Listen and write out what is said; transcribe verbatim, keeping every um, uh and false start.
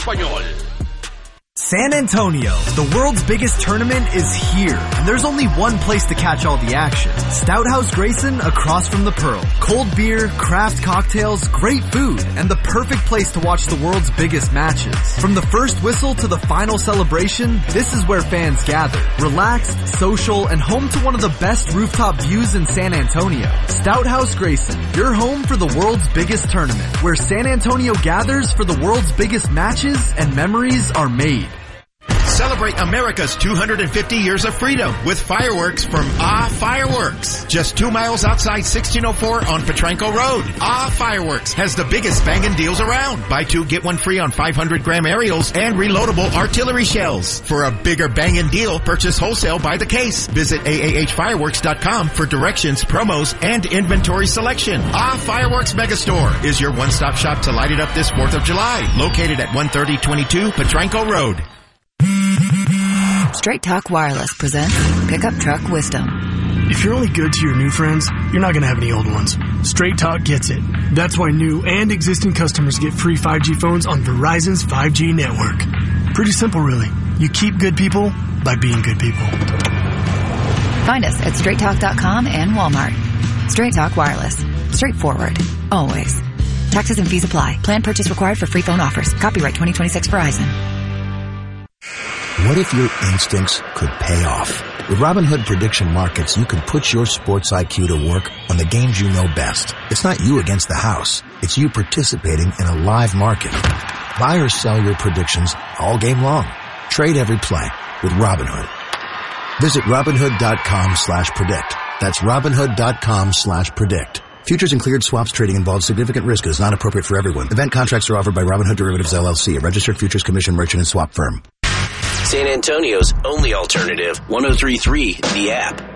español. San Antonio, the world's biggest tournament, is here, and there's only one place to catch all the action. Stout House Grayson, across from the Pearl. Cold beer, craft cocktails, great food, and the perfect place to watch the world's biggest matches. From the first whistle to the final celebration, this is where fans gather. Relaxed, social, and home to one of the best rooftop views in San Antonio. Stout House Grayson, your home for the world's biggest tournament, where San Antonio gathers for the world's biggest matches and memories are made. Celebrate America's two hundred fifty years of freedom with fireworks from Ah Fireworks. Just two miles outside sixteen oh four on Petranco Road. Ah Fireworks has the biggest bangin' deals around. Buy two, get one free on five hundred gram aerials and reloadable artillery shells. For a bigger bangin' deal, purchase wholesale by the case. Visit A A H fireworks dot com for directions, promos, and inventory selection. Ah Fireworks Megastore is your one-stop shop to light it up this fourth of July. Located at one thirty twenty-two Petranco Road. Straight Talk Wireless presents Pickup Truck Wisdom. If you're only good to your new friends, you're not going to have any old ones. Straight Talk gets it. That's why new and existing customers get free five G phones on Verizon's five G network. Pretty simple, really. You keep good people by being good people. Find us at straight talk dot com and Walmart. Straight Talk Wireless. Straightforward. Always. Taxes and fees apply. Plan purchase required for free phone offers. Copyright twenty twenty-six Verizon. What if your instincts could pay off? With Robinhood Prediction Markets, you can put your sports I Q to work on the games you know best. It's not you against the house. It's you participating in a live market. Buy or sell your predictions all game long. Trade every play with Robinhood. Visit Robinhood.com slash predict. That's Robinhood.com slash predict. Futures and cleared swaps trading involves significant risk and is not appropriate for everyone. Event contracts are offered by Robinhood Derivatives L L C, a registered futures commission merchant and swap firm. San Antonio's only alternative, one oh three point three, The App.